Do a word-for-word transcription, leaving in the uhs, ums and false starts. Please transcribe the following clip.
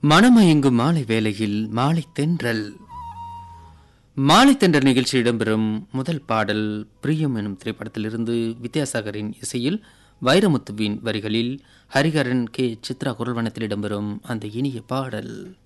மனமயங்கும் மாலை வேளையில் மாலை தென்றல் மாலை தென்றல் நிகழ்ச்சி இடம்பெறும் முதல் பாடல் பிரியம் எனும் திரைப்படத்திலிருந்து வித்யாசாகரின் இசையில் வைரமுத்துவின் வரிகளில் ஹரிஹரன் கே சித்ரா குரல்வனத்தில் இடம்பெறும் அந்த இனிய பாடல்.